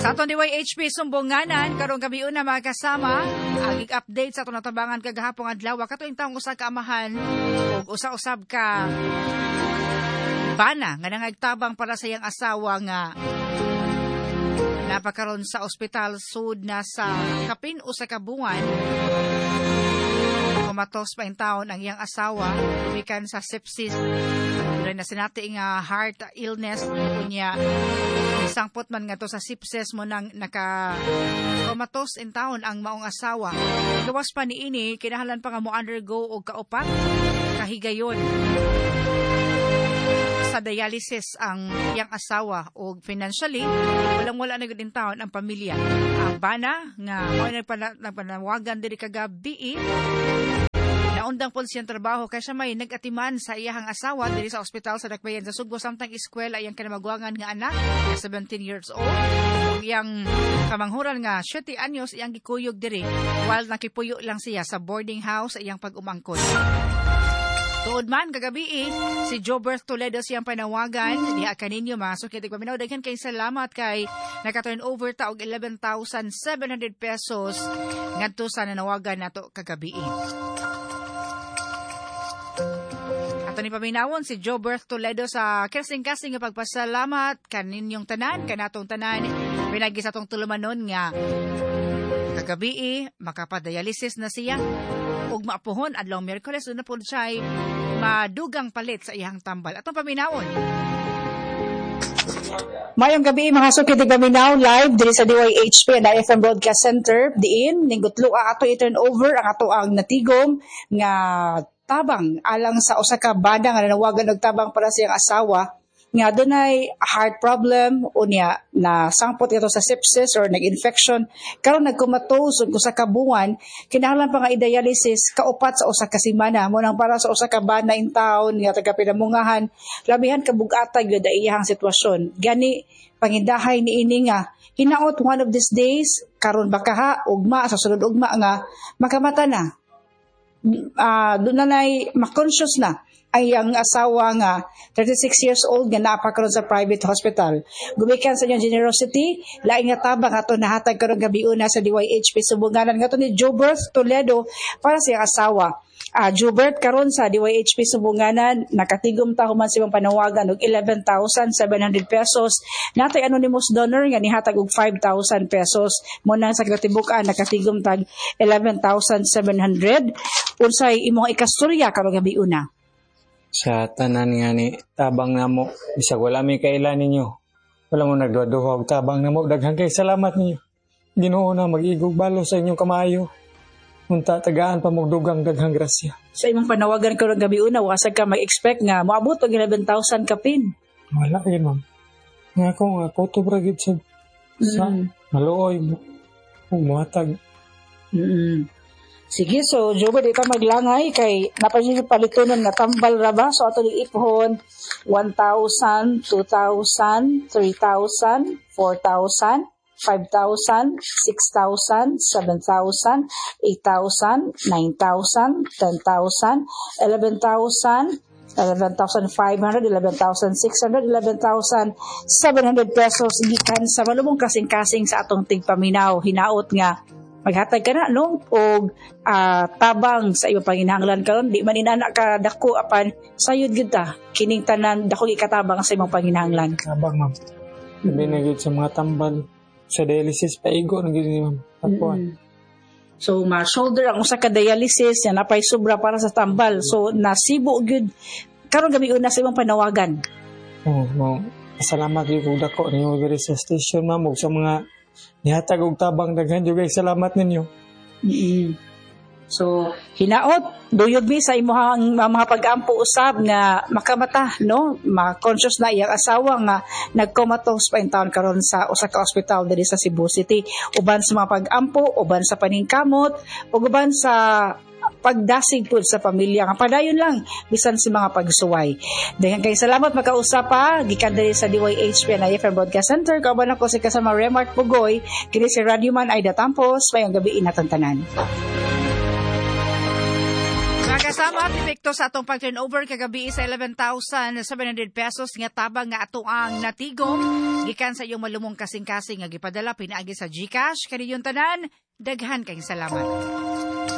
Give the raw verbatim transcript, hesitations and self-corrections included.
Sa atong D Y H P sumbonganan karong gabi una mga kasama, agig update sa atong natabangan kagahapon adlaw katuig taong usa ka amahan ug usa-usab ka bana nga nangagtabang para sa iyang asawa nga napakaron sa ospital sud na sa kapin usa ka buwan. Kumatos pa in taon ang iyang asawa tumikan sa sepsis. Dahil na sinati nga heart illness kunya isangpot man nga to sa sepsis mo nang naka kumatos in taon ang maong asawa. Gawas pa ni ini kinahanglan pa nga mo undergo og kaupat kahigayon sa dialysis ang iyang asawa o financially walang wala na gud in taon ang pamilya. Ang bana nga mo nagpanawagan diri kagabi naundang po siyang trabaho kaya siya may nag-atiman sa iyahang asawa diri sa ospital sa Dakbayan sa Sugbo samtang eskwela iyang kinamagwangan nga anak na seventeen years old ug iyang kamanghuran nga siyete anyos iyang gikuyog diri while nakipuyo lang siya sa boarding house iyang pag-umangkon. Tuod man kagabi si Jobert Toledo siyang panawagan diha kaninyo mga sukit paminaw daghan kay salamat kay naka-turn over ta og eleven thousand seven hundred pesos ngadto sa nanawagan nato kagabi. Ato ni paminawon si Jobert Toledo sa kasing-kasing nga pagpasalamat kaninyong tanan kanatong tanan pinagi sa tong tulumanon nga kagabi makapadialysis na siya ug maapuhon adlaw Miyerkules na po siya madugang palit sa iyang tambal. Atong paminawon. Mayong gabi mga sukid paminaw live diri sa D Y H P and I F M Broadcast Center diin ninggutlo ato i-turn over ang ato ang natigom nga tabang alang sa usa ka bana nga nanawagan og tabang para sa iyang asawa nga dunay heart problem unya na sangpot ito sa sepsis or nag-infection karon nagkumatos ug usa ka buwan kinahanglan pa nga i-dialysis kaupat sa usa ka semana mo nang para sa usa ka bana in town nga taga pinamungahan labihan kabug-atay gyud iyang sitwasyon gani pangindahay niini nga hinaot one of these days karon baka ha ugma sa sulod ugma nga makamata na uh, doon na nay makonscious na ang iyang asawa nga thirty-six years old nga napakaroon sa private hospital. Gumikan sa iyang generosity, laing nga tabang ato nahatag karong gabi una sa D Y H P sumbonganan nga to ni Jobert Toledo para sa iyang asawa. Uh, Jobert karon sa D Y H P sumbonganan nakatigom ta human sa imong panawagan og eleven thousand seven hundred pesos. Natay anonymous donor nga nihatag og five thousand pesos. Mo nang sa katibukan nakatigom tag eleven thousand seven hundred. Unsay imong ikastorya karong gabi una? Sa tanan nga ni tabang namo bisag wala may kailan ninyo wala mo nagduha og tabang namo daghang kay salamat ninyo Ginoo na mag-igog balo sa inyong kamayo unta tagaan pa mo dugang daghang grasya sa imong panawagan karong gabi una wasag ka mag-expect nga moabot og eleven thousand kapin wala yun ma'am nga ako nga koto bragid sa sa mm. maluoy mo muhatag mm. Sige, so, Jobert, ito maglangay kay napansin palitunan nga tambal ra ba? So, ato ipon one thousand, two thousand, three thousand, four thousand, five thousand, six thousand, seven thousand, eight thousand, nine thousand, ten thousand, eleven thousand, eleven thousand five hundred, eleven thousand six hundred, eleven thousand seven hundred pesos gikan sa malumong kasing-kasing sa atong tigpaminaw. Hinaot nga maghatag ka na, no? O uh, tabang sa iyong panginahanglan karon di man inana ka dako apan sayod gyud ta kining tanan dako ikatabang sa imong panginahanglan. Tabang ma'am. Labi na gyud sa mga tambal sa dialysis paigo na gyud ni ma'am. Tapuan. Mm-hmm. So ma-shoulder ang usa ka dialysis yan napay sobra para sa tambal. So nasibo gyud karon gabi una sa imong panawagan. Oh, mo. Salamat gyud dako ninyo diri sa station ma'am ug sa mga nihatag og tabang daghan jud kay salamat ninyo. Mm-hmm. So hinaot duyod mi sa imong mga pag-ampo usab nga makamata no ma-conscious na iyang asawa nga nagcomatose pa in taon karon sa usa ka ospital diri sa Cebu City uban sa mga pag-ampo uban sa paningkamot ug uban sa pagdasig pud sa pamilya nga padayon lang bisan sa mga pagsuway. Daghang kay salamat makausap pa gikan diri sa D Y H P and I F M Broadcast Center kauban ako si kasama Remark Pugoy kini si Radio Man Aida Tampos mayong gabi inatan tanan. Kasama at epekto sa atong pag-turnover kagabi sa eleven thousand seven hundred pesos nga tabang nga ato ang natigom gikan sa iyong malumong kasing-kasing nga gipadala pinaagi sa GCash kaninyong tanan. Daghan kayong salamat.